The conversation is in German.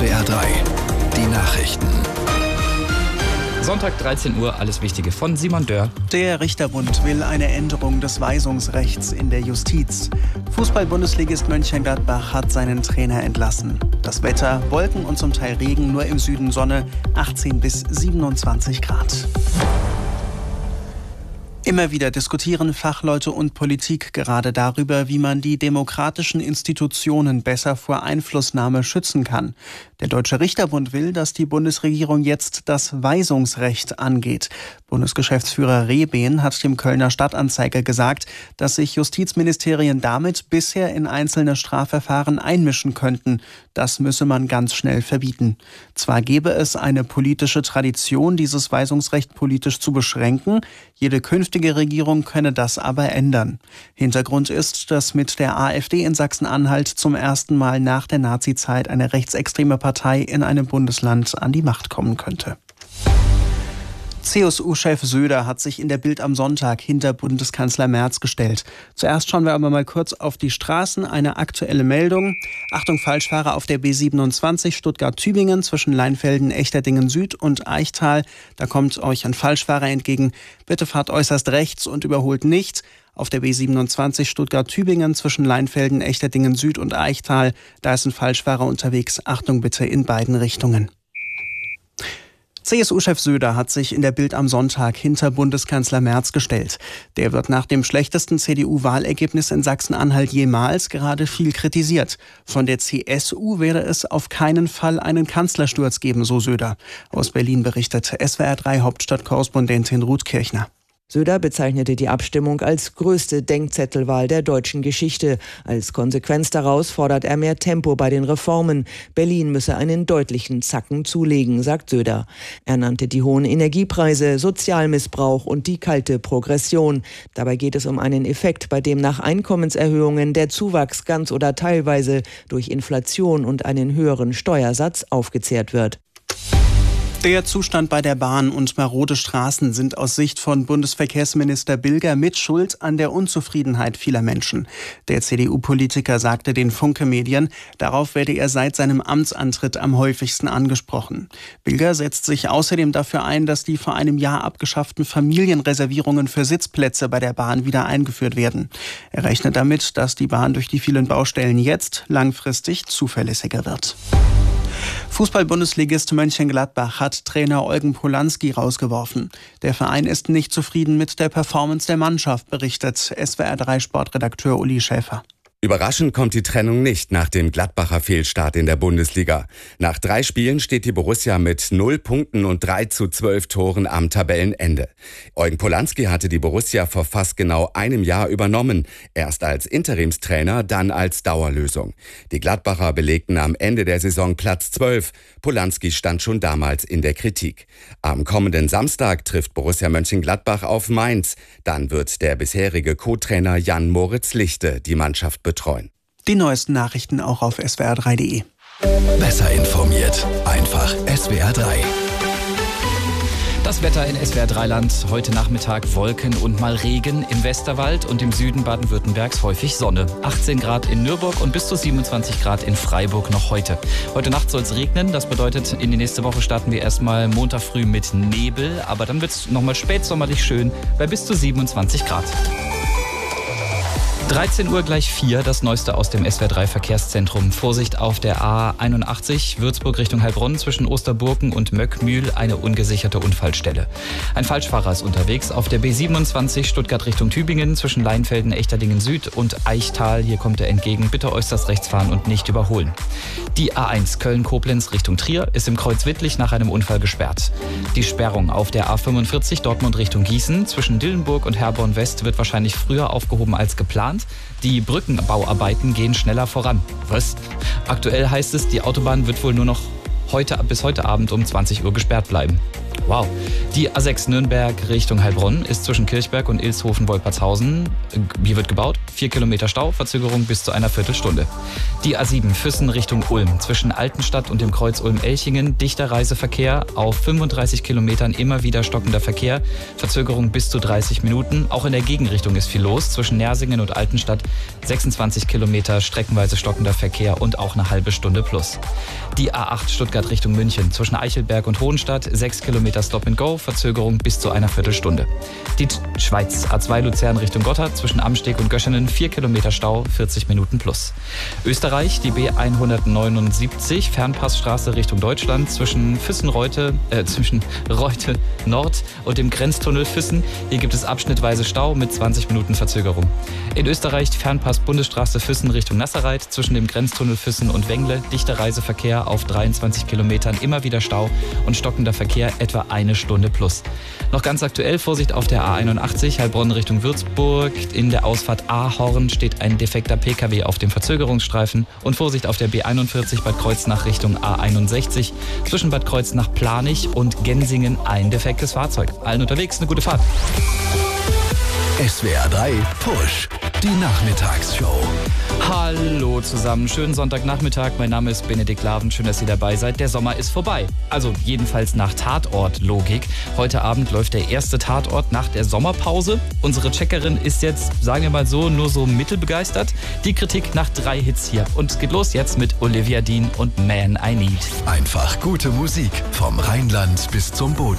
SWR 3, die Nachrichten. Sonntag 13 Uhr, alles Wichtige von Simon Dörr. Der Richterbund will eine Änderung des Weisungsrechts in der Justiz. Fußball-Bundesligist Mönchengladbach hat seinen Trainer entlassen. Das Wetter, Wolken und zum Teil Regen, nur im Süden Sonne, 18 bis 27 Grad. Immer wieder diskutieren Fachleute und Politik gerade darüber, wie man die demokratischen Institutionen besser vor Einflussnahme schützen kann. Der Deutsche Richterbund will, dass die Bundesregierung jetzt das Weisungsrecht angeht. Bundesgeschäftsführer Rehbehn hat dem Kölner Stadtanzeiger gesagt, dass sich Justizministerien damit bisher in einzelne Strafverfahren einmischen könnten. Das müsse man ganz schnell verbieten. Zwar gäbe es eine politische Tradition, dieses Weisungsrecht politisch zu beschränken, jede künftige Regierung könne das aber ändern. Hintergrund ist, dass mit der AfD in Sachsen-Anhalt zum ersten Mal nach der Nazizeit eine rechtsextreme Partei in einem Bundesland an die Macht kommen könnte. CSU-Chef Söder hat sich in der Bild am Sonntag hinter Bundeskanzler Merz gestellt. Zuerst schauen wir aber mal kurz auf die Straßen. Eine aktuelle Meldung. Achtung, Falschfahrer auf der B27 Stuttgart-Tübingen zwischen Leinfelden, Echterdingen Süd und Eichtal. Da kommt euch ein Falschfahrer entgegen. Bitte fahrt äußerst rechts und überholt nicht. Auf der B27 Stuttgart-Tübingen zwischen Leinfelden, Echterdingen Süd und Eichtal. Da ist ein Falschfahrer unterwegs. Achtung bitte in beiden Richtungen. CSU-Chef Söder hat sich in der Bild am Sonntag hinter Bundeskanzler Merz gestellt. Der wird nach dem schlechtesten CDU-Wahlergebnis in Sachsen-Anhalt jemals gerade viel kritisiert. Von der CSU werde es auf keinen Fall einen Kanzlersturz geben, so Söder. Aus Berlin berichtet SWR 3 Hauptstadtkorrespondentin Ruth Kirchner. Söder bezeichnete die Abstimmung als größte Denkzettelwahl der deutschen Geschichte. Als Konsequenz daraus fordert er mehr Tempo bei den Reformen. Berlin müsse einen deutlichen Zacken zulegen, sagt Söder. Er nannte die hohen Energiepreise, Sozialmissbrauch und die kalte Progression. Dabei geht es um einen Effekt, bei dem nach Einkommenserhöhungen der Zuwachs ganz oder teilweise durch Inflation und einen höheren Steuersatz aufgezehrt wird. Der Zustand bei der Bahn und marode Straßen sind aus Sicht von Bundesverkehrsminister Bilger mit Schuld an der Unzufriedenheit vieler Menschen. Der CDU-Politiker sagte den Funke-Medien, darauf werde er seit seinem Amtsantritt am häufigsten angesprochen. Bilger setzt sich außerdem dafür ein, dass die vor einem Jahr abgeschafften Familienreservierungen für Sitzplätze bei der Bahn wieder eingeführt werden. Er rechnet damit, dass die Bahn durch die vielen Baustellen jetzt langfristig zuverlässiger wird. Fußball-Bundesligist Mönchengladbach hat Trainer Eugen Polanski rausgeworfen. Der Verein ist nicht zufrieden mit der Performance der Mannschaft, berichtet SWR 3 Sportredakteur Uli Schäfer. Überraschend kommt die Trennung nicht nach dem Gladbacher Fehlstart in der Bundesliga. Nach 3 Spielen steht die Borussia mit 0 Punkten und 3:12 Toren am Tabellenende. Eugen Polanski hatte die Borussia vor fast genau einem Jahr übernommen. Erst als Interimstrainer, dann als Dauerlösung. Die Gladbacher belegten am Ende der Saison Platz 12. Polanski stand schon damals in der Kritik. Am kommenden Samstag trifft Borussia Mönchengladbach auf Mainz. Dann wird der bisherige Co-Trainer Jan-Moritz Lichte die Mannschaft betreuen. Die neuesten Nachrichten auch auf swr3.de. Besser informiert, einfach SWR 3. Das Wetter in SWR 3-Land. Heute Nachmittag Wolken und mal Regen im Westerwald und im Süden Baden-Württembergs häufig Sonne. 18 Grad in Nürburg und bis zu 27 Grad in Freiburg noch heute. Heute Nacht soll es regnen. Das bedeutet, in die nächste Woche starten wir erstmal Montag früh mit Nebel. Aber dann wird es nochmal spätsommerlich schön bei bis zu 27 Grad. 13 Uhr gleich 4, das Neueste aus dem SWR 3 Verkehrszentrum. Vorsicht auf der A81 Würzburg Richtung Heilbronn zwischen Osterburken und Möckmühl, eine ungesicherte Unfallstelle. Ein Falschfahrer ist unterwegs auf der B27 Stuttgart Richtung Tübingen zwischen Leinfelden, Echterdingen Süd und Eichtal. Hier kommt er entgegen. Bitte äußerst rechts fahren und nicht überholen. Die A1 Köln-Koblenz Richtung Trier ist im Kreuz Wittlich nach einem Unfall gesperrt. Die Sperrung auf der A45 Dortmund Richtung Gießen zwischen Dillenburg und Herborn West wird wahrscheinlich früher aufgehoben als geplant. Die Brückenbauarbeiten gehen schneller voran. Was? Aktuell heißt es, die Autobahn wird wohl nur noch bis heute Abend um 20 Uhr gesperrt bleiben. Wow. Die A6 Nürnberg Richtung Heilbronn ist zwischen Kirchberg und Ilshofen-Wolpertshausen. Hier wird gebaut. 4 Kilometer Stau, Verzögerung bis zu einer Viertelstunde. Die A7 Füssen Richtung Ulm zwischen Altenstadt und dem Kreuz Ulm-Elchingen. Dichter Reiseverkehr auf 35 Kilometern, immer wieder stockender Verkehr. Verzögerung bis zu 30 Minuten. Auch in der Gegenrichtung ist viel los. Zwischen Nersingen und Altenstadt 26 Kilometer streckenweise stockender Verkehr und auch eine halbe Stunde plus. Die A8 Stuttgart Richtung München zwischen Eichelberg und Hohenstadt 6 Kilometer Stop and Go, Verzögerung bis zu einer Viertelstunde. Die Schweiz A2 Luzern Richtung Gotthard zwischen Amsteg und Göschenen 4 Kilometer Stau, 40 Minuten plus. Österreich die B179 Fernpassstraße Richtung Deutschland zwischen Reute Nord und dem Grenztunnel Füssen. Hier gibt es abschnittweise Stau mit 20 Minuten Verzögerung. In Österreich Fernpass Bundesstraße Füssen Richtung Nasserreit zwischen dem Grenztunnel Füssen und Wengle. Dichter Reiseverkehr auf 23 Kilometern, immer wieder Stau und stockender Verkehr etwa eine Stunde plus. Noch ganz aktuell, Vorsicht auf der A81 Heilbronn Richtung Würzburg. In der Ausfahrt Ahorn steht ein defekter Pkw auf dem Verzögerungsstreifen. Und Vorsicht auf der B41 Bad Kreuznach Richtung A61. Zwischen Bad Kreuznach-Planich und Gensingen ein defektes Fahrzeug. Allen unterwegs eine gute Fahrt. SWR 3 Push, die Nachmittagsshow. Hallo zusammen, schönen Sonntagnachmittag. Mein Name ist Benedikt Laven, schön, dass ihr dabei seid. Der Sommer ist vorbei. Also jedenfalls nach Tatortlogik. Heute Abend läuft der erste Tatort nach der Sommerpause. Unsere Checkerin ist jetzt, sagen wir mal so, nur so mittelbegeistert. Die Kritik nach 3 Hits hier. Und es geht los jetzt mit Olivia Dean und Man I Need. Einfach gute Musik vom Rheinland bis zum Bodensee.